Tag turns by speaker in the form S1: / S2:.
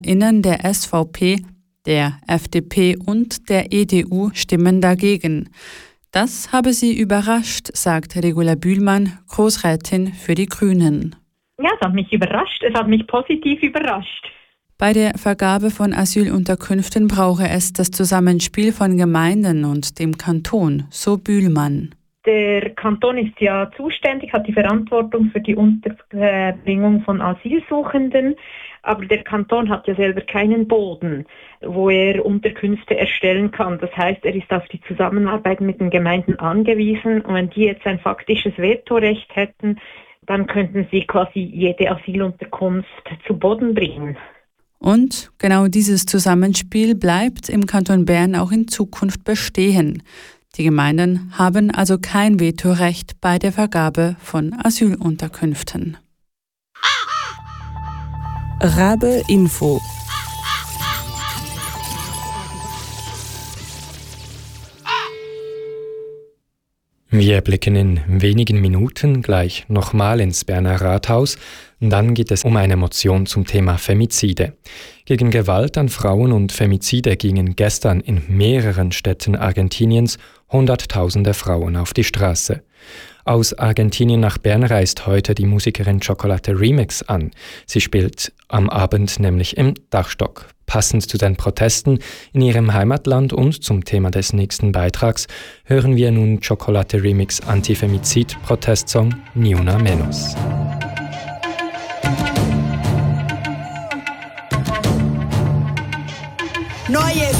S1: Innen der SVP, der FDP und der EDU stimmen dagegen. Das habe sie überrascht, sagt Regula Bühlmann, Großrätin für die Grünen.
S2: Ja, es hat mich überrascht. Es hat mich positiv überrascht.
S1: Bei der Vergabe von Asylunterkünften brauche es das Zusammenspiel von Gemeinden und dem Kanton, so Bühlmann.
S2: Der Kanton ist ja zuständig, hat die Verantwortung für die Unterbringung von Asylsuchenden, aber der Kanton hat ja selber keinen Boden, wo er Unterkünfte erstellen kann. Das heißt, er ist auf die Zusammenarbeit mit den Gemeinden angewiesen und wenn die jetzt ein faktisches Vetorecht hätten, dann könnten sie quasi jede Asylunterkunft zu Boden bringen.
S1: Und genau dieses Zusammenspiel bleibt im Kanton Bern auch in Zukunft bestehen. Die Gemeinden haben also kein Vetorecht bei der Vergabe von Asylunterkünften.
S3: Rabe Info.
S4: Wir blicken in wenigen Minuten gleich nochmal ins Berner Rathaus. Dann geht es um eine Motion zum Thema Femizide. Gegen Gewalt an Frauen und Femizide gingen gestern in mehreren Städten Argentiniens Hunderttausende Frauen auf die Straße. Aus Argentinien nach Bern reist heute die Musikerin Chocolate Remix an. Sie spielt am Abend nämlich im Dachstock. Passend zu den Protesten in ihrem Heimatland und zum Thema des nächsten Beitrags hören wir nun Chocolate Remix Antifemizid-Protestsong Ni Una Menos.
S5: No hay